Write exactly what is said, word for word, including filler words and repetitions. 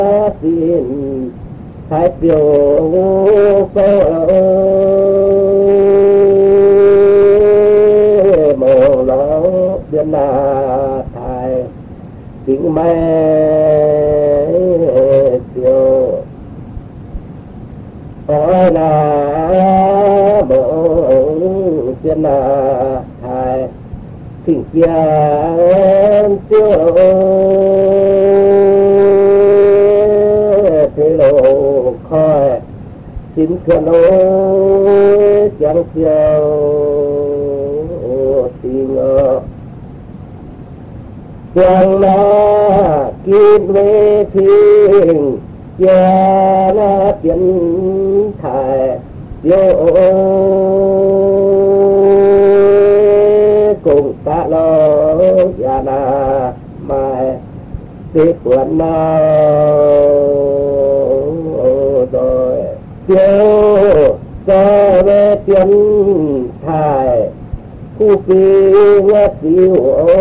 xin thái biểu có mồ nó biên là thái kính mẹ tiêu hỏi là bộ biên là thái kính kia tiêu thế lộ khói xin thuyền ôi chẳng chiều tình ngờ chẳng là kim lê thiên cha là tiến thải yêu cùng ta lo ya na mai tiếc quên nào rồi yêu cho bé tiến thải khu phi ngất yêu